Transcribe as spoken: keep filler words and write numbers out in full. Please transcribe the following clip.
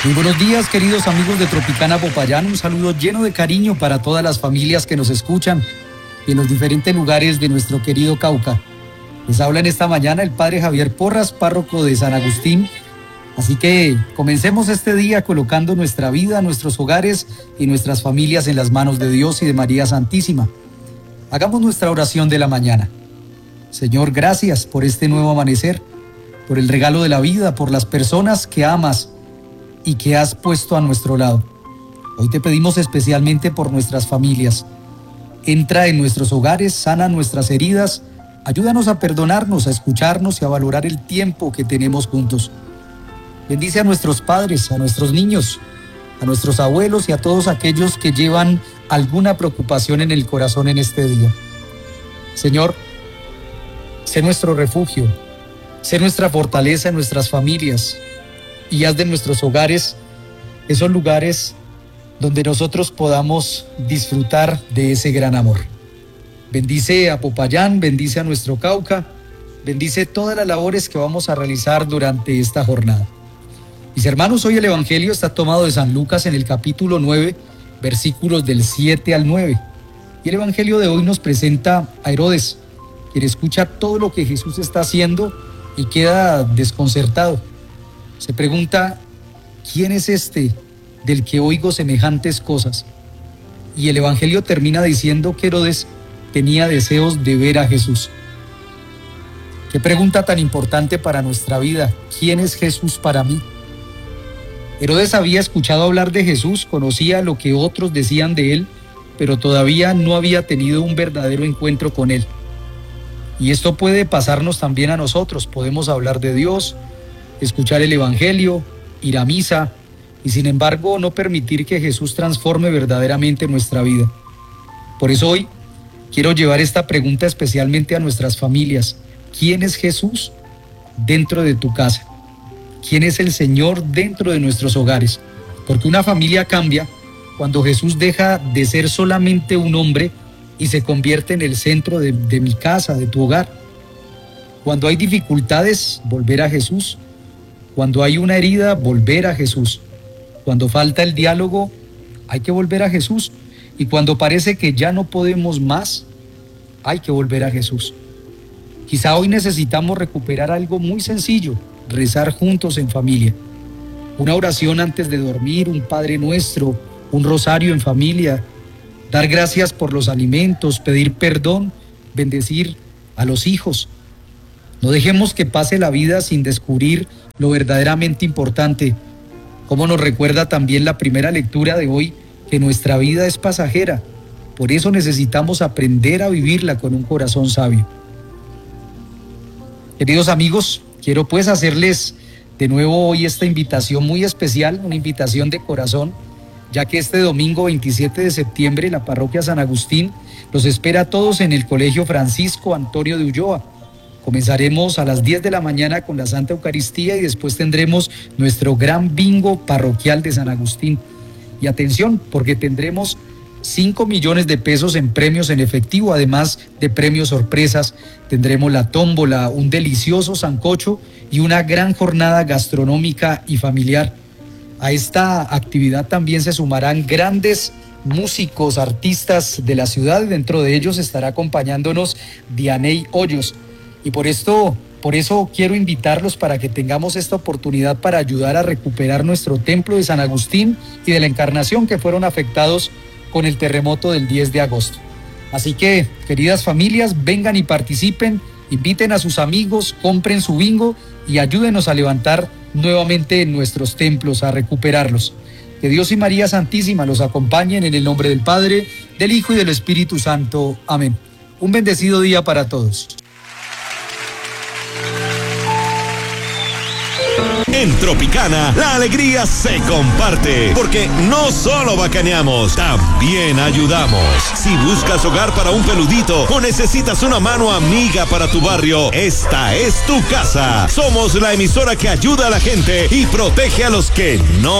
Muy buenos días, queridos amigos de Tropicana Popayán. Un saludo lleno de cariño para todas las familias que nos escuchan en los diferentes lugares de nuestro querido Cauca. Les habla en esta mañana el padre Javier Porras, párroco de San Agustín. Así que comencemos este día colocando nuestra vida, nuestros hogares y nuestras familias en las manos de Dios y de María Santísima. Hagamos nuestra oración de la mañana. Señor, gracias por este nuevo amanecer, por el regalo de la vida, por las personas que amas y que has puesto a nuestro lado. Hoy te pedimos especialmente por nuestras familias. Entra en nuestros hogares, sana nuestras heridas, ayúdanos a perdonarnos, a escucharnos y a valorar el tiempo que tenemos juntos. Bendice a nuestros padres, a nuestros niños, a nuestros abuelos y a todos aquellos que llevan alguna preocupación en el corazón en este día. Señor, sé nuestro refugio, sé nuestra fortaleza en nuestras familias y haz de nuestros hogares esos lugares donde nosotros podamos disfrutar de ese gran amor. Bendice a Popayán, bendice a nuestro Cauca, bendice todas las labores que vamos a realizar durante esta jornada. Mis hermanos, hoy el Evangelio está tomado de San Lucas en el capítulo nueve, versículos del siete al nueve. Y el Evangelio de hoy nos presenta a Herodes, quien escucha todo lo que Jesús está haciendo y queda desconcertado. Se pregunta, ¿quién es este del que oigo semejantes cosas? Y el Evangelio termina diciendo que Herodes tenía deseos de ver a Jesús. Qué pregunta tan importante para nuestra vida. ¿Quién es Jesús para mí? Herodes había escuchado hablar de Jesús, conocía lo que otros decían de él, pero todavía no había tenido un verdadero encuentro con él. Y esto puede pasarnos también a nosotros. Podemos hablar de Dios, escuchar el Evangelio, ir a misa, y sin embargo no permitir que Jesús transforme verdaderamente nuestra vida. Por eso hoy quiero llevar esta pregunta especialmente a nuestras familias. ¿Quién es Jesús dentro de tu casa? ¿Quién es el Señor dentro de nuestros hogares? Porque una familia cambia cuando Jesús deja de ser solamente un hombre y se convierte en el centro de, de mi casa, de tu hogar. Cuando hay dificultades, volver a Jesús. Cuando hay una herida, volver a Jesús. Cuando falta el diálogo, hay que volver a Jesús. Y cuando parece que ya no podemos más, hay que volver a Jesús. Quizá hoy necesitamos recuperar algo muy sencillo, rezar juntos en familia. Una oración antes de dormir, un Padre Nuestro, un rosario en familia, dar gracias por los alimentos, pedir perdón, bendecir a los hijos. No dejemos que pase la vida sin descubrir lo verdaderamente importante. Como nos recuerda también la primera lectura de hoy, que nuestra vida es pasajera. Por eso necesitamos aprender a vivirla con un corazón sabio. Queridos amigos, quiero pues hacerles de nuevo hoy esta invitación muy especial, una invitación de corazón, ya que este domingo veintisiete de septiembre la parroquia San Agustín los espera a todos en el Colegio Francisco Antonio de Ulloa. Comenzaremos a las diez de la mañana con la Santa Eucaristía y después tendremos nuestro gran bingo parroquial de San Agustín. Y atención, porque tendremos cinco millones de pesos en premios en efectivo, además de premios sorpresas. Tendremos la tómbola, un delicioso sancocho y una gran jornada gastronómica y familiar. A esta actividad también se sumarán grandes músicos, artistas de la ciudad. Dentro de ellos estará acompañándonos Dianey Hoyos. Y por esto, por eso quiero invitarlos para que tengamos esta oportunidad para ayudar a recuperar nuestro templo de San Agustín y de la Encarnación, que fueron afectados con el terremoto del diez de agosto. Así que, queridas familias, vengan y participen, inviten a sus amigos, compren su bingo y ayúdenos a levantar nuevamente nuestros templos, a recuperarlos. Que Dios y María Santísima los acompañen en el nombre del Padre, del Hijo y del Espíritu Santo. Amén. Un bendecido día para todos. En Tropicana, la alegría se comparte, porque no solo bacaneamos, también ayudamos. Si buscas hogar para un peludito o necesitas una mano amiga para tu barrio, esta es tu casa. Somos la emisora que ayuda a la gente y protege a los que no